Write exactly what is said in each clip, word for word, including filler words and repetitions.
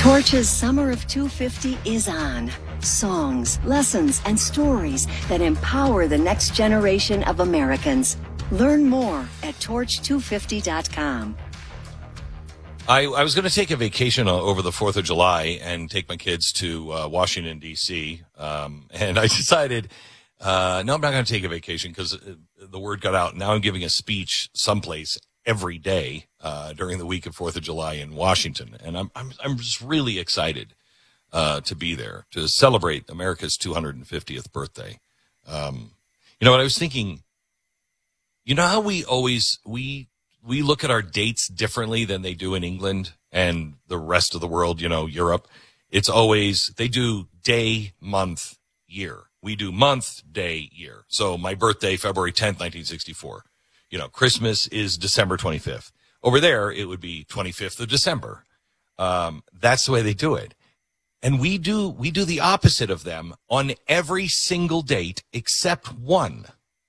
Torch's Summer of two fifty is on. Songs, lessons, and stories that empower the next generation of Americans. Learn more at torch two fifty dot com. I, I was going to take a vacation over the fourth of July and take my kids to uh, Washington, D C, um, and I decided, uh, no, I'm not going to take a vacation because the word got out. Now I'm giving a speech someplace every day uh, during the week of fourth of July in Washington, and I'm I'm, I'm just really excited uh, to be there to celebrate America's two hundred fiftieth birthday. Um, you know what I was thinking? You know how we always we. We look at our dates differently than they do in England and the rest of the world, you know, Europe. It's always, they do day, month, year. We do month, day, year. So my birthday, February tenth, nineteen sixty-four. You know, Christmas is December twenty-fifth. Over there, it would be twenty-fifth of December. Um, that's the way they do it. And we do, we do the opposite of them on every single date except one.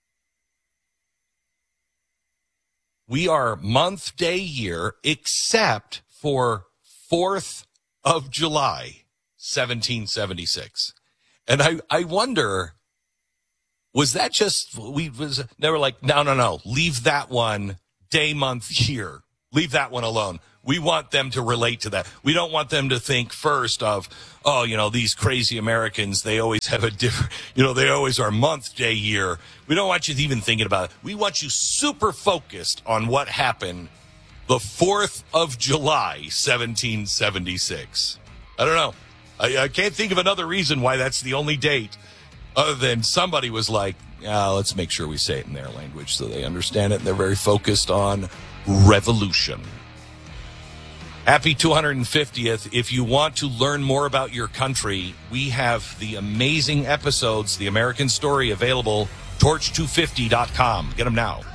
We are month, day, year, except for fourth of July, seventeen seventy-six. And I, I wonder, was that just, we was, they were like, no, no, no, leave that one, day, month, year. Leave that one alone. We want them to relate to that. We don't want them to think first of, oh, you know, these crazy Americans, they always have a different, you know, they always are month, day, year. We don't want you even thinking about it. We want you super focused on what happened the fourth of July, seventeen seventy-six. I don't know. I, I can't think of another reason why that's the only date other than somebody was like, ah, let's make sure we say it in their language so they understand it and they're very focused on revolution. Happy two hundred fiftieth. If you want to learn more about your country, we have the amazing episodes, The American Story, available, torch two fifty dot com. Get them now.